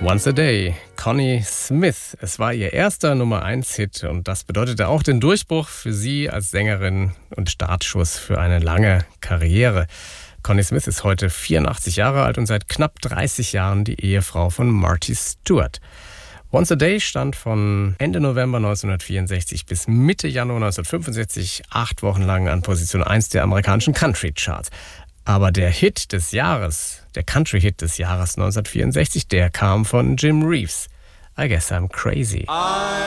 Once a Day, Connie Smith. Es war ihr erster Nummer-1-Hit und das bedeutete auch den Durchbruch für sie als Sängerin und Startschuss für eine lange Karriere. Connie Smith ist heute 84 Jahre alt und seit knapp 30 Jahren die Ehefrau von Marty Stuart. Once a Day stand von Ende November 1964 bis Mitte Januar 1965 8 Wochen lang an Position 1 der amerikanischen Country-Charts. Aber der Hit des Jahres, der Country-Hit des Jahres 1964, der kam von Jim Reeves. I Guess I'm Crazy.